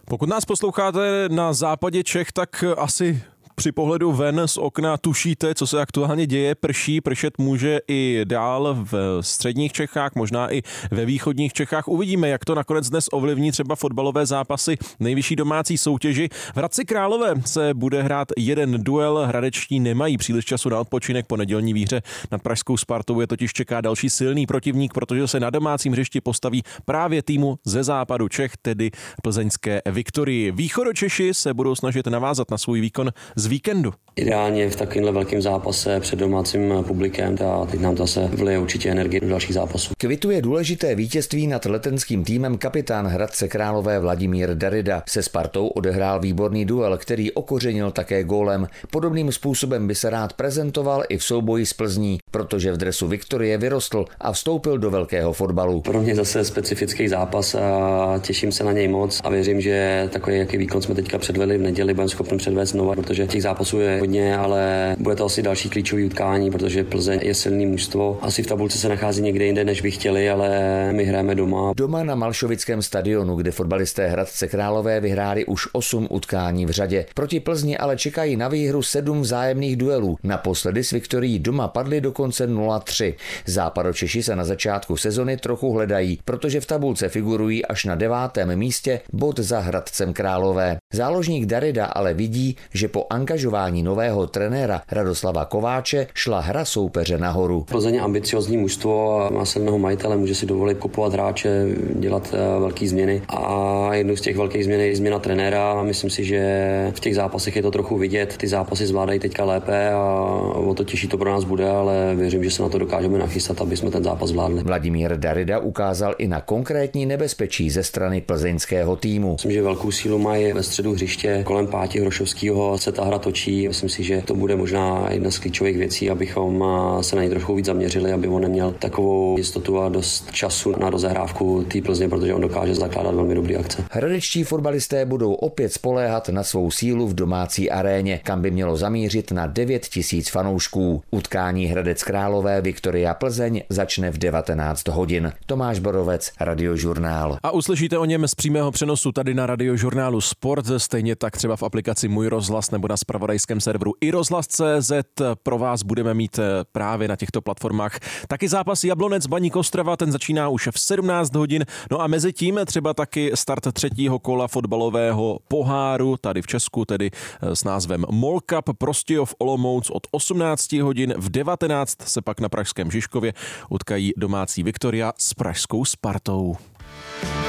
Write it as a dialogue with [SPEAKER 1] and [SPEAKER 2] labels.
[SPEAKER 1] Pokud nás posloucháte na západě Čech, tak asi při pohledu ven z okna tušíte, co se aktuálně děje. Prší, pršet může i dál v středních Čechách, možná i ve východních Čechách. Uvidíme, jak to nakonec dnes ovlivní třeba fotbalové zápasy nejvyšší domácí soutěži. V Hradci Králové se bude hrát jeden duel. Hradečtí nemají příliš času na odpočinek. Po nedělní výhře nad pražskou Spartou je totiž čeká další silný protivník, protože se na domácím hřišti postaví právě týmu ze západu Čech, tedy plzeňské Viktorii. Východočeši se budou snažit navázat na svůj výkon z víkendu.
[SPEAKER 2] Ideálně v takovémhle velkém zápase před domácím publikem a teď nám to zase vlije určitě energii do dalších zápasů.
[SPEAKER 3] Kvituje důležité vítězství nad letenským týmem kapitán Hradce Králové Vladimír Darida. Se Spartou odehrál výborný duel, který okořenil také gólem. Podobným způsobem by se rád prezentoval i v souboji s Plzní, protože v dresu Viktorie vyrostl a vstoupil do velkého fotbalu.
[SPEAKER 2] Pro mě zase specifický zápas a těším se na něj moc a věřím, že takový, jaký výkon jsme teďka předvedli v neděli, budeme schopni předvést znova, protože těch zápasů je hodně, ale bude to asi další klíčový utkání, protože Plzeň je silný mužstvo. Asi v tabulce se nachází někde jinde, než by chtěli, ale my hrajeme doma.
[SPEAKER 3] Doma na Malšovickém stadionu, kde fotbalisté Hradce Králové vyhráli už 8 utkání v řadě. Proti Plzni ale čekají na výhru 7 vzájemných duelů. Naposledy s Viktorií doma padli dokonce 0-3. Západočeši se na začátku sezony trochu hledají, protože v tabulce figurují až na 9. místě, bod za Hradcem Králové. Záložník Darida ale vidí, že po angažování nového trenéra Radoslava Kováče šla hra soupeře nahoru.
[SPEAKER 2] Plzeň je ambiciozní mužstvo, má silného majitele, může si dovolit kupovat hráče, dělat velké změny a jednou z těch velkých změn je změna trenéra. Myslím si, že v těch zápasech je to trochu vidět. Ty zápasy zvládají teďka lépe a o to těžší to pro nás bude, ale věřím, že se na to dokážeme nachystat, aby jsme ten zápas zvládli.
[SPEAKER 3] Vladimír Darida ukázal i na konkrétní nebezpečí ze strany plzeňského týmu.
[SPEAKER 2] Myslím, že velkou sílu mají ve středu hřiště kolem Páti Hrošovského se ta hra točí. Myslím si, že to bude možná jedna z klíčových věcí, abychom se na něj trochu víc zaměřili, aby on neměl takovou jistotu a dost času na rozehrávku té Plzně, protože on dokáže zakládat velmi dobré akce.
[SPEAKER 3] Hradečtí fotbalisté budou opět spoléhat na svou sílu v domácí aréně, kam by mělo zamířit na 9 000 fanoušků. Utkání Hradec Králové Viktoria Plzeň začne v 19 hodin. Tomáš Borovec, Radiožurnál.
[SPEAKER 1] A uslyšíte o něm z přímého přenosu tady na Radiožurnálu Sport, stejně tak třeba v aplikaci Můj rozhlas nebo na zpravodajském serveru iRozhlas.cz. Pro vás budeme mít právě na těchto platformách taky zápas Jablonec Baník Ostrava, ten začíná už v 17 hodin. No a mezi tím třeba taky start 3. kola fotbalového poháru tady v Česku, tedy s názvem MOL Cup Prostějov Olomouc od 18 hodin. V 19 se pak na pražském Žižkově utkají domácí Viktoria s pražskou Spartou.